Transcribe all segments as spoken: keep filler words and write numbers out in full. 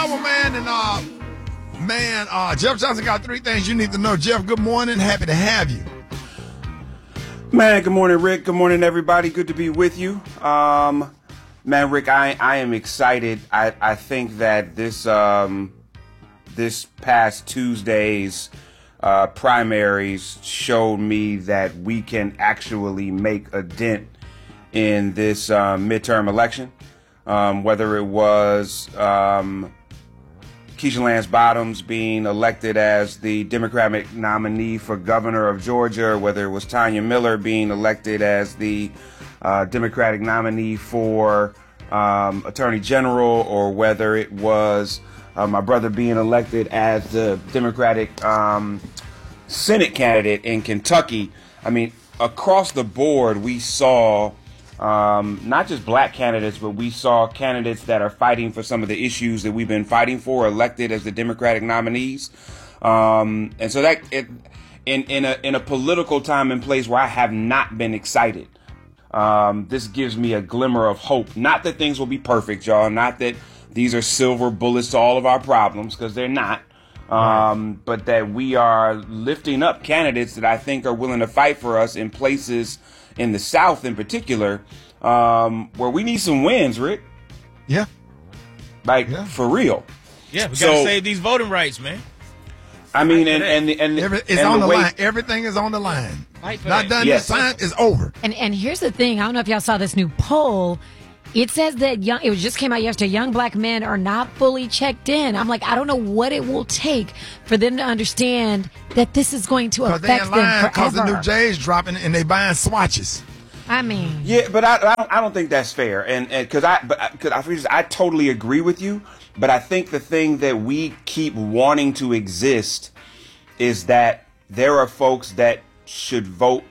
Normal Man and uh, man, uh, Jeff Johnson got three things you need to know. Jeff, good morning. Happy to have you. Man, good morning, Rick. Good morning, everybody. Good to be with you. Um, man, Rick, I I am excited. I, I think that this um, this past Tuesday's uh, primaries showed me that we can actually make a dent in this uh, midterm election. Um, whether it was um, Keisha Lance Bottoms being elected as the Democratic nominee for governor of Georgia, whether it was Tanya Miller being elected as the uh, Democratic nominee for um, Attorney General, or whether it was uh, my brother being elected as the Democratic um, Senate candidate in Kentucky. I mean, across the board, we saw Um, not just black candidates, but we saw candidates that are fighting for some of the issues that we've been fighting for, elected as the Democratic nominees. Um, and so that it, in, in a, in a political time and place where I have not been excited, um, this gives me a glimmer of hope. Not that things will be perfect, y'all. Not that these are silver bullets to all of our problems, because they're not. Um, but that we are lifting up candidates that I think are willing to fight for us in places in the South in particular, um, where we need some wins, Rick. Yeah. Like, yeah. for real. Yeah, we so, got to save these voting rights, man. I mean, and, and, and, and Every, it's and on the, the way, line. Everything is on the line. Fight for Not that. done Yes. this time, it's over. And and here's the thing. I don't know if y'all saw this new poll. It says that young, it just came out yesterday, young black men are not fully checked in. I'm like, I don't know what it will take for them to understand that this is going to Because they affect in them line because the forever. new J's dropping and they buying swatches. I mean, yeah, but I, I don't I don't think that's fair, and because I but because I, I I totally agree with you, but I think the thing that we keep wanting to exist is that there are folks that should vote,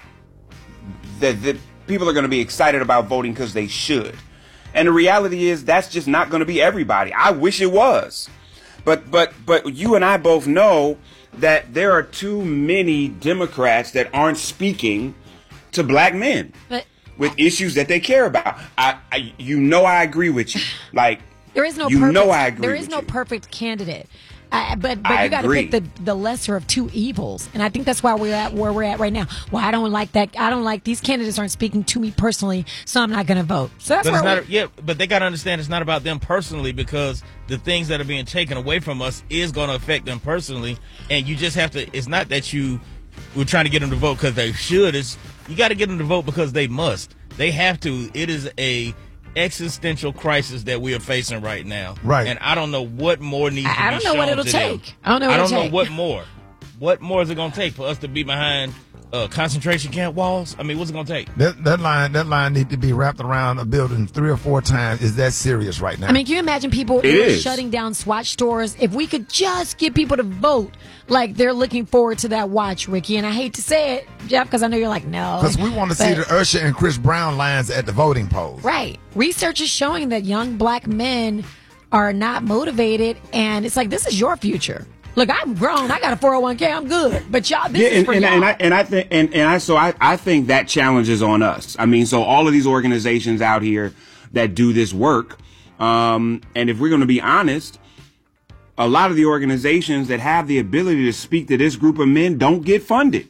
that that people are going to be excited about voting because they should, and the reality is that's just not going to be everybody. I wish it was, but but but you and I both know that there are too many Democrats that aren't speaking to black men but with issues that they care about. I, I you know, I agree with you. Like, there is no you perfect, know, I agree. there is with no you. perfect candidate. I, but but I you got to agree. pick the, the lesser of two evils, and I think that's why we're at where we're at right now. Well, I don't like that. I don't like these candidates aren't speaking to me personally, so I'm not going to vote. So that's But where it's we're, not, yeah, but they got to understand it's not about them personally, because the things that are being taken away from us is going to affect them personally, and you just have to. It's not that you we're trying to get them to vote because they should. It's you got to get them to vote because they must. They have to. It is a existential crisis that we are facing right now. Right. And I don't know what more needs I- to I be don't know what shown it'll to them. take. I don't know what I don't it'll know take. what more. What more is it going to take for us to be behind uh, concentration camp walls? I mean, what's it going to take? That that line that line need to be wrapped around a building three or four times. Is that serious right now? I mean, can you imagine people It you know, is. shutting down Swatch stores? If we could just get people to vote like they're looking forward to that watch, Ricky. And I hate to say it, Jeff, because I know you're like, no. Because we want to see But- the Usher and Chris Brown lines at the voting polls. Right. Research is showing that young black men are not motivated, and it's like, this is your future. Look, I'm grown. I got a four oh one k. I'm good. But y'all, this Yeah, is and, for and, y'all. and I and I think and, and I so I, I think that challenge is on us. I mean, so all of these organizations out here that do this work, um, and if we're going to be honest, a lot of the organizations that have the ability to speak to this group of men don't get funded.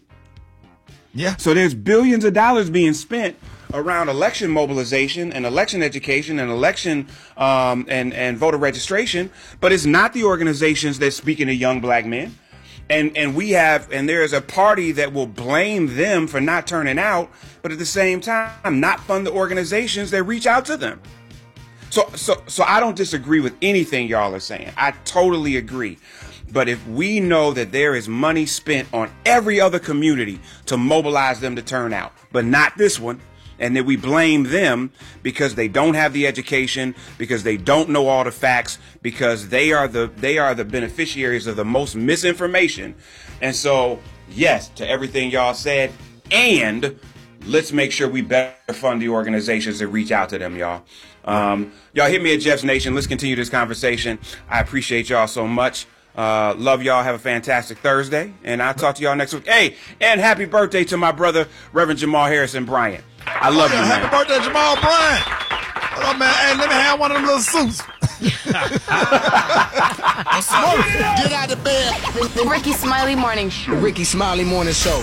Yeah. So there's billions of dollars being spent around election mobilization and election education and election um, and, and voter registration, but it's not the organizations that's speaking to young black men. And and we have, and there is a party that will blame them for not turning out, but at the same time, not fund the organizations that reach out to them. So so so I don't disagree with anything y'all are saying. I totally agree. But if we know that there is money spent on every other community to mobilize them to turn out, but not this one, and then we blame them because they don't have the education, because they don't know all the facts, because they are the they are the beneficiaries of the most misinformation. And so, yes, to everything y'all said, and let's make sure we better fund the organizations that reach out to them, y'all. Um, y'all hit me at Jeff's Nation. Let's continue this conversation. I appreciate y'all so much. Uh, love y'all. Have a fantastic Thursday, and I'll talk to y'all next week. Hey, and happy birthday to my brother, Reverend Jamal Harrison Bryant. I love Oh, yeah, you, man. happy birthday, Jamal Bryant. Hello, man. Hey, let me have one of them little suits. Smoke, get out of bed. The Ricky Smiley Morning Show. Ricky Smiley Morning Show.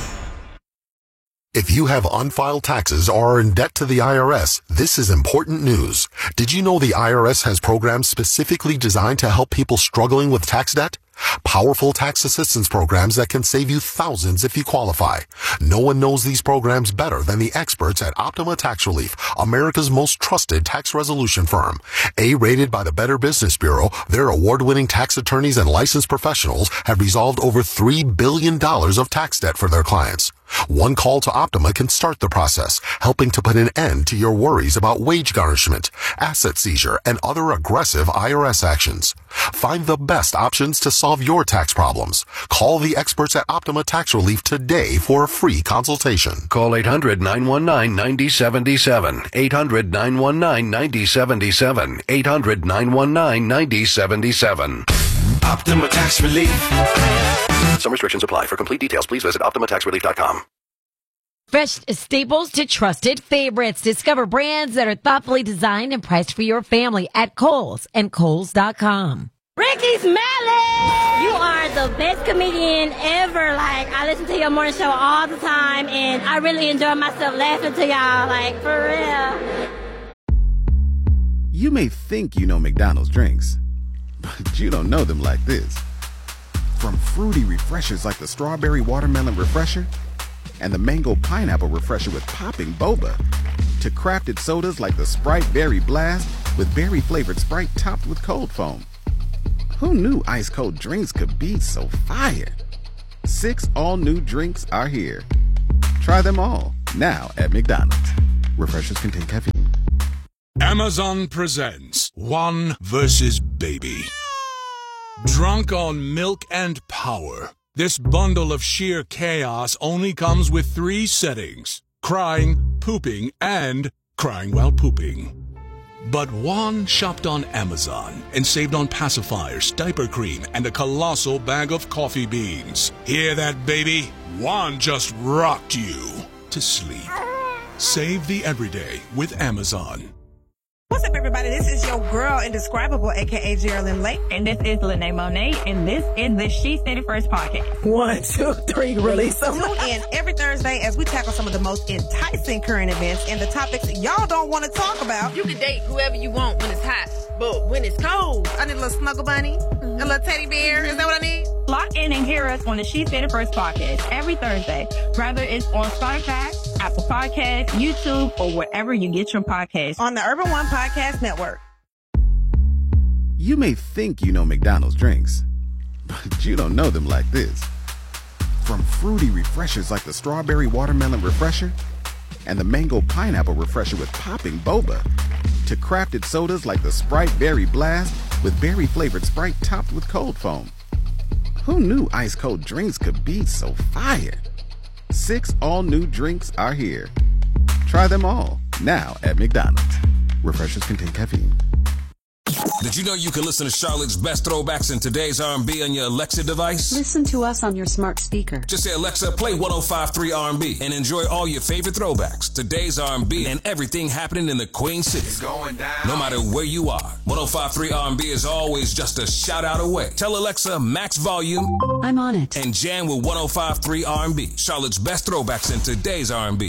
If you have unfiled taxes or are in debt to the I R S, this is important news. Did you know the I R S has programs specifically designed to help people struggling with tax debt? Powerful tax assistance programs that can save you thousands if you qualify. No one knows these programs better than the experts at Optima Tax Relief, America's most trusted tax resolution firm. A-rated by the Better Business Bureau, their award-winning tax attorneys and licensed professionals have resolved over three billion dollars of tax debt for their clients. One call to Optima can start the process, helping to put an end to your worries about wage garnishment, asset seizure, and other aggressive I R S actions. Find the best options to solve your tax problems. Call the experts at Optima Tax Relief today for a free consultation. Call eight hundred, nine one nine, nine zero seven seven. eight hundred, nine one nine, nine zero seven seven. eight hundred, nine one nine, nine zero seven seven. Optima Tax Relief. Some restrictions apply. For complete details, please visit optima tax relief dot com. Fresh staples to trusted favorites. Discover brands that are thoughtfully designed and priced for your family at Kohl's and Kohl's dot com. Ricky Smiley! You are the best comedian ever. Like, I listen to your morning show all the time, and I really enjoy myself laughing to y'all, like, for real. You may think you know McDonald's drinks, but you don't know them like this. From fruity refreshers like the Strawberry Watermelon Refresher and the Mango Pineapple Refresher with popping boba, to crafted sodas like the Sprite Berry Blast with berry-flavored Sprite topped with cold foam. Who knew ice-cold drinks could be so fire? Six all-new drinks are here. Try them all, now at McDonald's. Refreshers contain caffeine. Amazon presents One versus Baby. Drunk on milk and power, this bundle of sheer chaos only comes with three settings: crying, pooping, and crying while pooping. But Juan shopped on Amazon and saved on pacifiers, diaper cream, and a colossal bag of coffee beans. Hear that, baby? Juan just rocked you to sleep. Save the everyday with Amazon. What's up, everybody? This is your girl, Indescribable, a k a. Geraldine Lake. And this is Lene Monet, and this is the She Said It First podcast. One, two, three, release them. Tune in every Thursday as we tackle some of the most enticing current events and the topics y'all don't want to talk about. You can date whoever you want when it's hot, but when it's cold, I need a little snuggle bunny, mm-hmm. a little teddy bear. Is that what I need? Lock in and hear us on the She Said It First podcast every Thursday, whether it's on Spotify, Apple Podcasts, YouTube, or wherever you get your podcasts. On the Urban One Podcast Network. You may think you know McDonald's drinks, but you don't know them like this. From fruity refreshers like the Strawberry Watermelon Refresher and the Mango Pineapple Refresher with popping boba, to crafted sodas like the Sprite Berry Blast with berry-flavored Sprite topped with cold foam. Who knew ice-cold drinks could be so fire? Six all-new drinks are here. Try them all, now at McDonald's. Refreshers contain caffeine. Did you know you can listen to Charlotte's best throwbacks in today's R and B on your Alexa device? Listen to us on your smart speaker. Just say, Alexa, play one oh five point three R and B and enjoy all your favorite throwbacks, today's R and B, and everything happening in the Queen City. It's going down. No matter where you are, one oh five point three R and B is always just a shout out away. Tell Alexa, max volume. I'm on it. And jam with one oh five point three R and B, Charlotte's best throwbacks in today's R and B.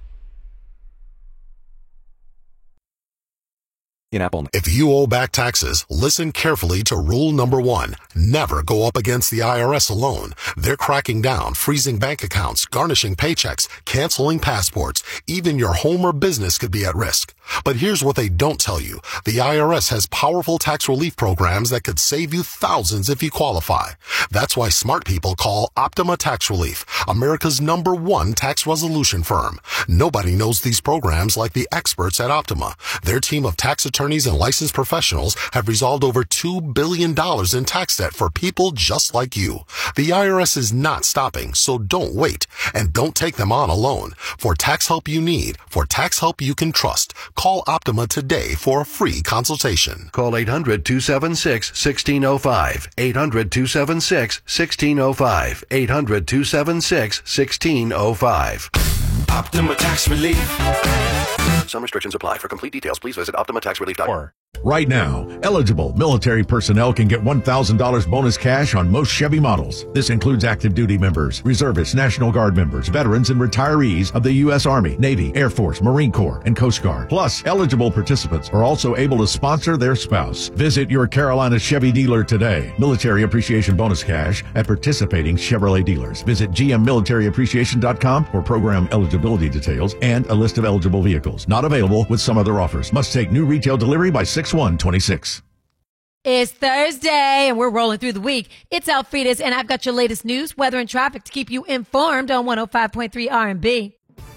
In Apple. If you owe back taxes, listen carefully to rule number one. Never go up against the I R S alone. They're cracking down, freezing bank accounts, garnishing paychecks, canceling passports. Even your home or business could be at risk. But here's what they don't tell you. The I R S has powerful tax relief programs that could save you thousands if you qualify. That's why smart people call Optima Tax Relief, America's number one tax resolution firm. Nobody knows these programs like the experts at Optima. Their team of tax attorneys Attorneys and licensed professionals have resolved over two billion dollars in tax debt for people just like you. The I R S is not stopping, so don't wait. And don't take them on alone. For tax help you need, for tax help you can trust, call Optima today for a free consultation. Call eight hundred, two seven six, one six zero five. eight hundred, two seven six, one six zero five. eight hundred, two seven six, one six zero five. Optima Tax Relief. Some restrictions apply. For complete details, please visit optima tax relief dot org. Right now, eligible military personnel can get one thousand dollars bonus cash on most Chevy models. This includes active duty members, reservists, National Guard members, veterans, and retirees of the U S Army, Navy, Air Force, Marine Corps, and Coast Guard. Plus, eligible participants are also able to sponsor their spouse. Visit your Carolina Chevy dealer today. Military Appreciation Bonus Cash at participating Chevrolet dealers. Visit g m military appreciation dot com for program eligibility details and a list of eligible vehicles. Not available with some other offers. Must take new retail delivery by six one twenty-six. It's Thursday, and we're rolling through the week. It's Alfreda's, and I've got your latest news, weather, and traffic to keep you informed on one oh five point three R and B.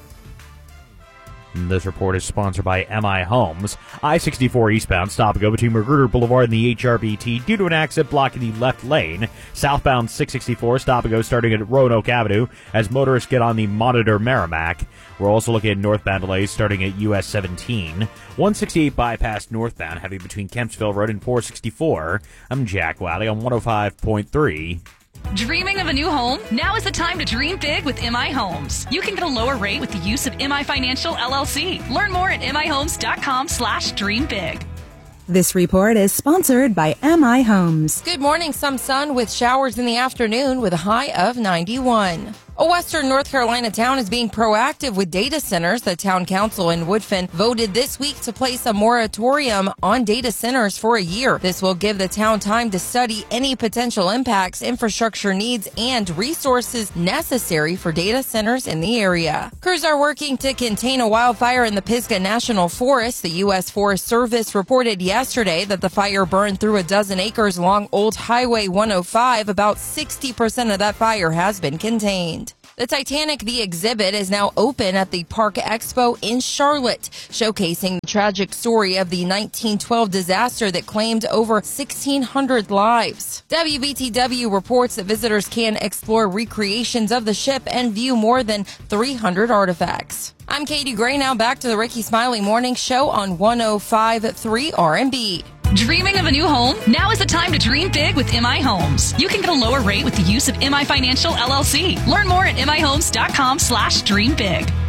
This report is sponsored by M I Homes. I sixty-four eastbound stop and go between Magruder Boulevard and the H R B T due to an accident blocking the left lane. Southbound six sixty-four stop and go starting at Roanoke Avenue as motorists get on the Monitor Merrimack. We're also looking at northbound delays starting at U S seventeen. one sixty-eight bypass northbound heavy between Kempsville Road and four sixty-four. I'm Jack Wiley on one oh five point three. Dreaming of a new home? Now is the time to dream big with M I Homes. You can get a lower rate with the use of M I Financial L L C. Learn more at m i homes dot com slash dream big. This report is sponsored by M I Homes. Good morning. Some sun with showers in the afternoon with a high of ninety-one. A western North Carolina town is being proactive with data centers. The town council in Woodfin voted this week to place a moratorium on data centers for a year. This will give the town time to study any potential impacts, infrastructure needs, and resources necessary for data centers in the area. Crews are working to contain a wildfire in the Pisgah National Forest. The U S Forest Service reported yesterday that the fire burned through a dozen acres along Old Highway one oh five. About sixty percent of that fire has been contained. The Titanic, the exhibit, is now open at the Park Expo in Charlotte, showcasing the tragic story of the nineteen twelve disaster that claimed over sixteen hundred lives. W B T W reports that visitors can explore recreations of the ship and view more than three hundred artifacts. I'm Katie Gray. Now back to the Ricky Smiley Morning Show on one oh five point three R and B. Dreaming of a new home? Now is the time to dream big with M I Homes. You can get a lower rate with the use of M I Financial L L C. Learn more at m i homes dot com slash dream big.